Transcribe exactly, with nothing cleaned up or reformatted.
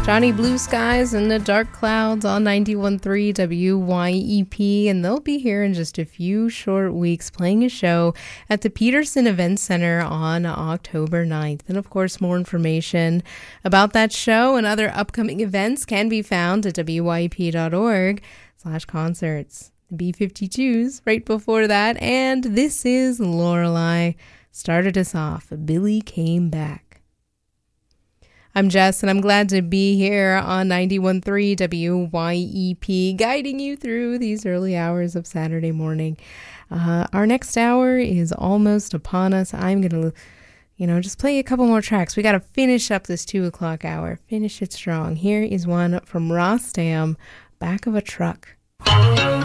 Johnny Blue Skies and the Dark Clouds on ninety-one point three W Y E P, and they'll be here in just a few short weeks playing a show at the Peterson Event Center on October ninth. And of course, more information about that show and other upcoming events can be found at W Y E P dot org slash concerts. The B fifty-twos right before that, and This Is Lorelei started us off. Billy Came Back. I'm Jess, and I'm glad to be here on ninety-one point three W Y E P, guiding you through these early hours of Saturday morning. Uh, our next hour is almost upon us. I'm going to, you know, just play a couple more tracks. We got to finish up this two o'clock hour. Finish it strong. Here is one from Ross Dam, Back of a Truck.